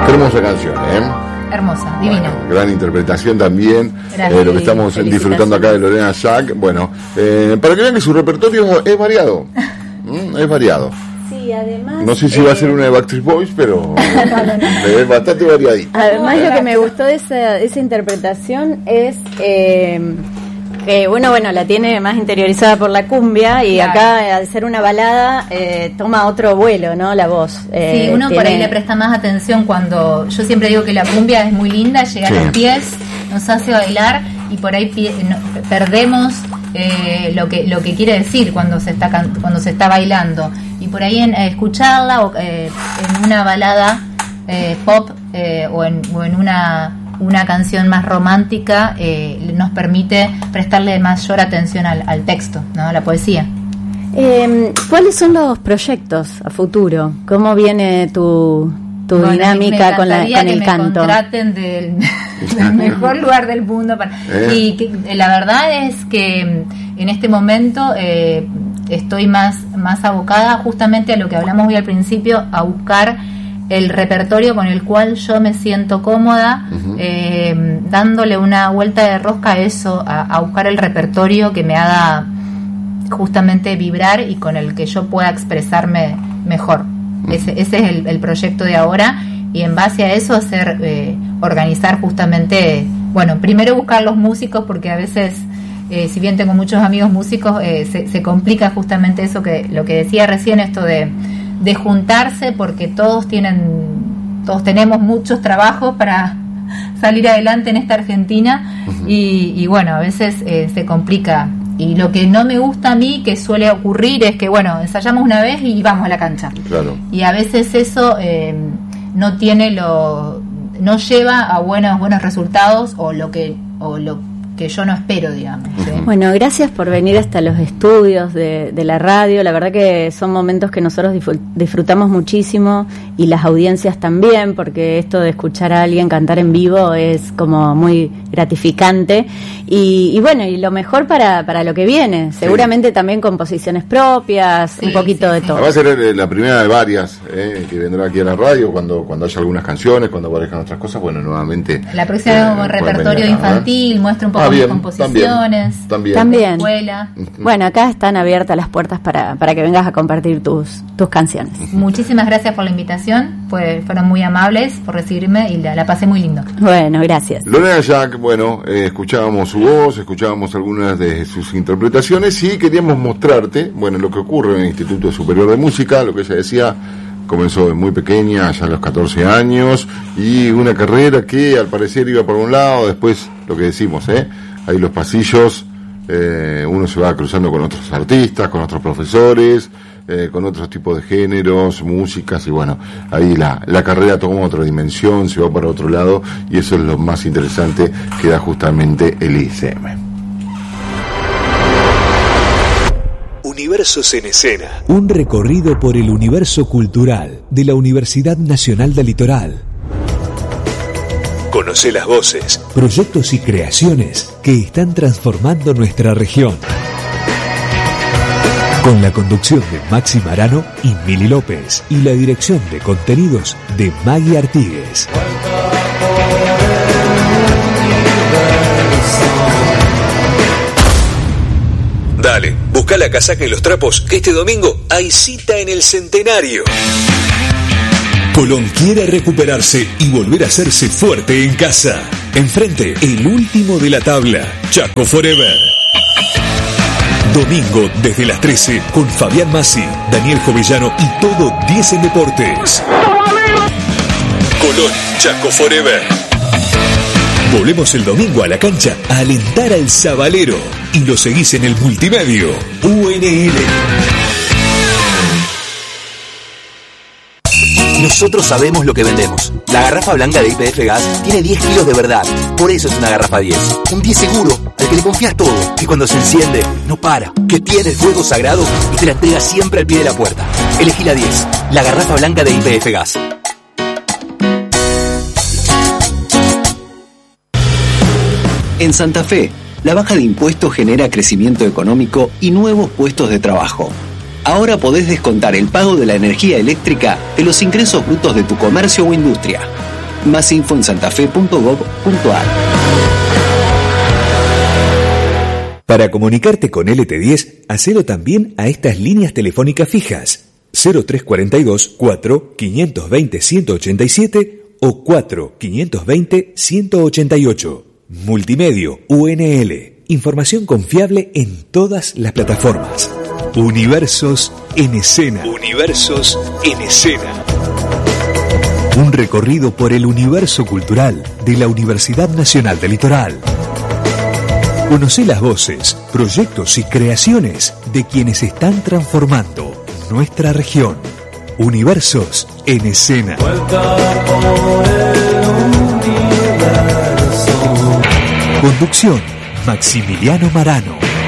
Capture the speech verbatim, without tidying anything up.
Hermosa canción, ¿eh? Hermosa, divina. Bueno, gran interpretación también, eh, lo que estamos disfrutando acá de Lorena Jack. Bueno, eh, para que vean que su repertorio es variado, ¿Mm? es variado. Sí, además... No sé si eh... va a ser una de Backstreet Boys, pero es bastante variadito. Además, lo que me gustó de esa, esa interpretación es... Eh, que bueno, bueno, la tiene más interiorizada por la cumbia y claro. Acá, al ser una balada, eh, toma otro vuelo, ¿no? La voz. Eh, sí, uno tiene... por ahí le presta más atención cuando... Yo siempre digo que la cumbia es muy linda, llega sí. a los pies, nos hace bailar y por ahí pie, no, perdemos eh, lo que lo que quiere decir cuando se está cuando se está bailando. Y por ahí en eh, escucharla o, eh, en una balada eh, pop eh, o, en, o en una... una canción más romántica eh, nos permite prestarle mayor atención al, al texto, ¿no? A la poesía. Eh, ¿Cuáles son los proyectos a futuro? ¿Cómo viene tu, tu bueno, dinámica con, la, con el me canto? Contraten del, del mejor lugar del mundo. Para, eh. Y que, la verdad es que en este momento eh, estoy más, más abocada justamente a lo que hablamos hoy al principio, a buscar el repertorio con el cual yo me siento cómoda, uh-huh. eh, dándole una vuelta de rosca a eso, a, a buscar el repertorio que me haga justamente vibrar y con el que yo pueda expresarme mejor. Uh-huh. Ese, ese es el, el proyecto de ahora, y en base a eso hacer, eh, organizar justamente, bueno, primero buscar los músicos, porque a veces, eh, si bien tengo muchos amigos músicos, eh, se, se complica justamente eso, que lo que decía recién, esto de de juntarse, porque todos tienen todos tenemos muchos trabajos para salir adelante en esta Argentina. Uh-huh. y, y bueno, a veces eh, se complica, y lo que no me gusta a mí que suele ocurrir es que bueno, ensayamos una vez y vamos a la cancha, claro. y a veces eso eh, no tiene lo no lleva a buenos buenos resultados o lo que o lo que yo no espero, digamos. ¿Sí? Bueno, gracias por venir hasta los estudios de, de la radio. La verdad que son momentos que nosotros disfrutamos muchísimo, y las audiencias también, porque esto de escuchar a alguien cantar en vivo es como muy gratificante. Y, y bueno, y lo mejor para, para lo que viene. Seguramente sí. También composiciones propias, sí, un poquito sí, de sí. todo. Va a ser la primera de varias eh, que vendrá aquí a la radio cuando, cuando haya algunas canciones, cuando aparezcan otras cosas. Bueno, nuevamente. La próxima eh, repertorio infantil, muestra un poco ah, bien, composiciones, también, también. Escuela. Bueno, acá están abiertas las puertas para, para que vengas a compartir tus, tus canciones. Muchísimas gracias por la invitación, pues fueron muy amables por recibirme y la, la pasé muy lindo. Bueno, gracias. Lorena Jack, bueno, eh, escuchábamos su voz, escuchábamos algunas de sus interpretaciones y queríamos mostrarte, bueno, lo que ocurre en el Instituto Superior de Música, lo que ella decía. Comenzó de muy pequeña, ya a los catorce años, y una carrera que al parecer iba por un lado, después lo que decimos, ¿eh? Ahí los pasillos, eh, uno se va cruzando con otros artistas, con otros profesores, eh, con otros tipos de géneros, músicas, y bueno, ahí la, la carrera toma otra dimensión, se va para otro lado, y eso es lo más interesante que da justamente el I C M. Universos en Escena. Un recorrido por el universo cultural de la Universidad Nacional del Litoral. Conoce las voces, proyectos y creaciones que están transformando nuestra región. Con la conducción de Maxi Marano y Mili López y la dirección de contenidos de Maggie Artigues. Dale, busca la casaca y los trapos, que este domingo hay cita en el Centenario. Colón quiere recuperarse y volver a hacerse fuerte en casa. Enfrente, el último de la tabla, Chaco Forever. Domingo desde las trece con Fabián Massi, Daniel Jovellano y todo diez en Deportes. Colón, Chaco Forever. Volvemos el domingo a la cancha a alentar al Zabalero. Y lo seguís en el multimedio U N L. Nosotros sabemos lo que vendemos. La garrafa blanca de Y P F Gas tiene diez kilos de verdad. Por eso es una garrafa diez. Un diez seguro, al que le confías todo. Que cuando se enciende, no para. Que tiene el fuego sagrado y te la entrega siempre al pie de la puerta. Elegí la diez. La garrafa blanca de Y P F Gas. En Santa Fe, la baja de impuestos genera crecimiento económico y nuevos puestos de trabajo. Ahora podés descontar el pago de la energía eléctrica de los ingresos brutos de tu comercio o industria. Más info en santafe punto gob punto ar. Para comunicarte con L T diez, hacelo también a estas líneas telefónicas fijas: cero tres cuarenta y dos, cuatro, quinientos veinte, ciento ochenta y siete o cuatro, quinientos veinte, ciento ochenta y ocho. Multimedio U N L. Información confiable en todas las plataformas. Universos en escena. Universos en escena. Un recorrido por el universo cultural de la Universidad Nacional del Litoral. Conocé las voces, proyectos y creaciones de quienes están transformando nuestra región. Universos en escena. Conducción: Maximiliano Marano.